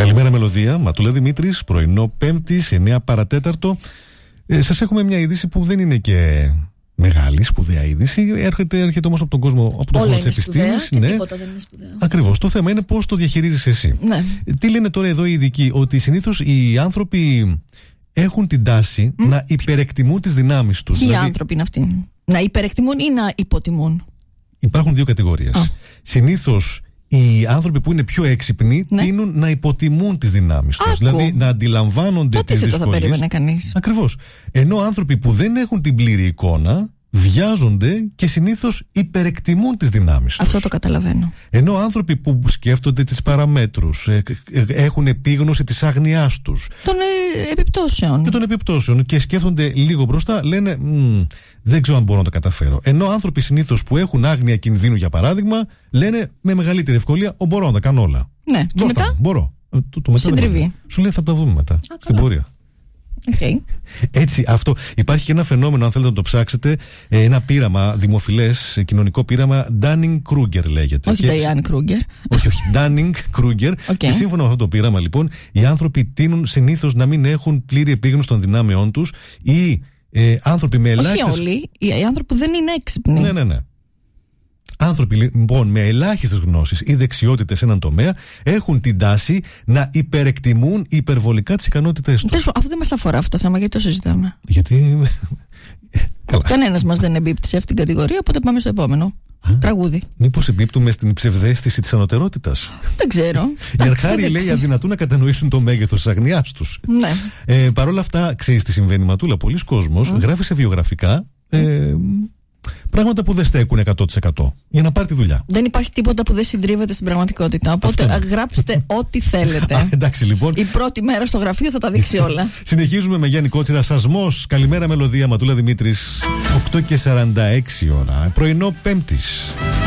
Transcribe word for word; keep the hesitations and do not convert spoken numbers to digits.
Καλημέρα, Μελωδία. Ματούλα Δημήτρης, πρωινό Πέμπτης, εννιά παρατέταρτο. Ε, σας έχουμε μια είδηση που δεν είναι και μεγάλη, σπουδαία είδηση. Έρχεται, έρχεται όμως από τον κόσμο, από τον χώρο της επιστήμης. Ναι. Τίποτα δεν είναι σπουδαίο. Ακριβώς. Το θέμα είναι πώς το διαχειρίζεσαι εσύ. Ναι. Τι λένε τώρα εδώ οι ειδικοί, ότι συνήθως οι άνθρωποι έχουν την τάση mm. να υπερεκτιμούν τις δυνάμεις τους. Ποιοι δηλαδή, άνθρωποι είναι αυτοί? Να υπερεκτιμούν ή να υποτιμούν? Υπάρχουν δύο κατηγορίες. Συνήθως οι άνθρωποι που είναι πιο έξυπνοι ναι. τείνουν να υποτιμούν τις δυνάμεις τους. Δηλαδή να αντιλαμβάνονται τις δυσκολίες. Αυτό θα περίμενε κανείς. Ακριβώς. Ενώ άνθρωποι που δεν έχουν την πλήρη εικόνα βιάζονται και συνήθως υπερεκτιμούν τις δυνάμεις τους. Αυτό το καταλαβαίνω. Ενώ άνθρωποι που σκέφτονται τις παραμέτρους, έχουν επίγνωση της άγνοιάς τους, των ε, επιπτώσεων. Και των επιπτώσεων και σκέφτονται λίγο μπροστά, λένε δεν ξέρω αν μπορώ να το καταφέρω. Ενώ άνθρωποι συνήθως που έχουν άγνοια κινδύνου, για παράδειγμα, λένε με μεγαλύτερη ευκολία, ο, μπορώ να τα κάνω όλα. Ναι, και Πρώτα, μετά. Μπορώ. Το, το μετά Συντριβή. Σου λέει θα τα δούμε μετά. Α, στην πορεία. Okay. Έτσι, αυτό. Υπάρχει και ένα φαινόμενο, αν θέλετε να το ψάξετε, ένα πείραμα δημοφιλές, κοινωνικό πείραμα, Dunning-Kruger λέγεται. Όχι Diane Kruger. Όχι, όχι, Dunning-Kruger. Okay. Και σύμφωνα με αυτό το πείραμα, λοιπόν, οι άνθρωποι τείνουν συνήθως να μην έχουν πλήρη επίγνωση των δυνάμεών τους ή ε, άνθρωποι με ελάχιστες. Όχι όλοι, οι άνθρωποι που δεν είναι έξυπνοι. Ναι, ναι, ναι. Άνθρωποι λοιπόν με ελάχιστες γνώσεις ή δεξιότητες σε έναν τομέα έχουν την τάση να υπερεκτιμούν υπερβολικά τις ικανότητες τους. Αυτό δεν μας αφορά αυτό το θέμα, γιατί το συζητάμε? Γιατί. Καλά. Κανένας μας δεν εμπίπτει σε αυτήν την κατηγορία, οπότε πάμε στο επόμενο. Α, τραγούδι. Μήπως εμπίπτουμε στην ψευδαίσθηση της ανωτερότητας? Δεν ξέρω. Οι αρχάριοι, λέει, αδυνατούν να κατανοήσουν το μέγεθος της αγνιάς τους. Ναι. Ε, Παρ' όλα αυτά, ξέρεις τι συμβαίνει, Ματούλα? Πολλοί κόσμος mm. γράφει σε βιογραφικά ε, πράγματα που δεν στέκουν εκατό τοις εκατό για να πάρει τη δουλειά. Δεν υπάρχει τίποτα που δεν συντρίβεται στην πραγματικότητα. Οπότε γράψτε ό,τι θέλετε. Α, εντάξει, λοιπόν. Η πρώτη μέρα στο γραφείο θα τα δείξει όλα. Συνεχίζουμε με Γιάννη Κότσιρα. Σασμός. Καλημέρα, Μελωδία. Ματούλα Δημήτρης. οκτώ και σαράντα έξι ώρα. Πρωινό Πέμπτης.